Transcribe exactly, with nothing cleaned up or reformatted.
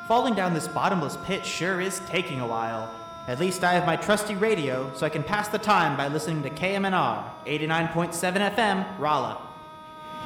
Falling down this bottomless pit sure is taking a while. At least I have my trusty radio, so I can pass the time by listening to K M N R, eighty-nine point seven F M, Rolla.